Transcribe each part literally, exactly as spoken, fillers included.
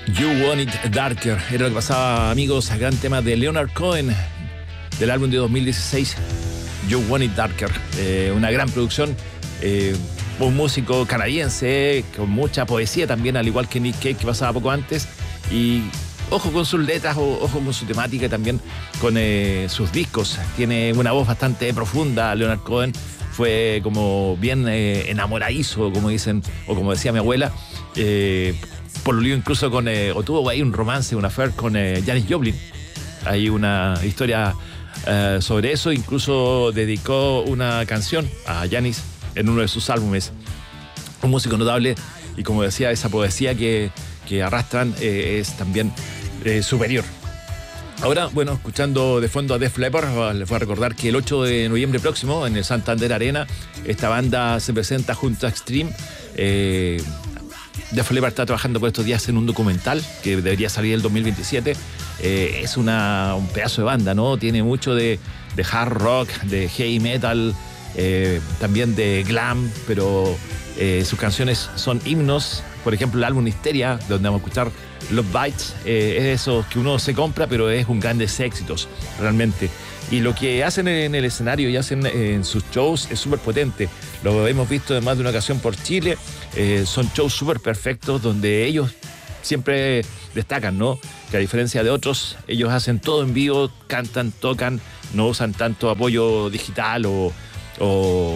You Want It Darker era lo que pasaba, amigos, a gran tema de Leonard Cohen del álbum de dos mil dieciséis, You Want It Darker, eh, una gran producción, eh, un músico canadiense eh, con mucha poesía también, al igual que Nick Cave, que pasaba poco antes, y ojo con sus letras, ojo con su temática y también con eh, sus discos. Tiene una voz bastante profunda. Leonard Cohen fue como bien eh, enamoradizo, como dicen, o como decía mi abuela, eh, pololeó incluso con, eh, o tuvo ahí un romance, un affair con eh, Janis Joplin. Hay una historia eh, sobre eso, incluso dedicó una canción a Janis en uno de sus álbumes. Un músico notable, y como decía, esa poesía que, que arrastran eh, es también eh, superior. Ahora, bueno, escuchando de fondo a Def Leppard, les voy a recordar que el ocho de noviembre próximo, en el Santander Arena, esta banda se presenta junto a Extreme. Eh, Def Leppard está trabajando por estos días en un documental que debería salir el dos mil veintisiete. Eh, es una, un pedazo de banda, ¿no? Tiene mucho de, de hard rock, de heavy metal, eh, también de glam, pero eh, sus canciones son himnos. Por ejemplo, el álbum Histeria, donde vamos a escuchar Love Bites, eh, es eso que uno se compra, pero es un grandes éxitos, realmente. Y lo que hacen en el escenario y hacen en sus shows es súper potente. Lo hemos visto en más de una ocasión por Chile. Eh, son shows súper perfectos donde ellos siempre destacan, ¿no? Que a diferencia de otros, ellos hacen todo en vivo, cantan, tocan, no usan tanto apoyo digital o, o,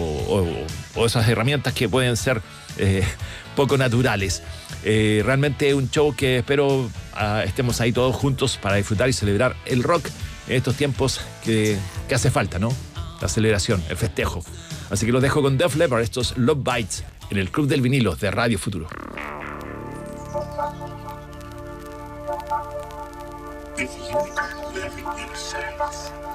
o, o esas herramientas que pueden ser eh, poco naturales. Eh, realmente un show que espero uh, estemos ahí todos juntos para disfrutar y celebrar el rock en estos tiempos que, que hace falta, ¿no? La celebración, el festejo. Así que los dejo con Def Leppard, estos Love Bites, en el Club del Vinilo de Radio Futuro. If you could live in your sense.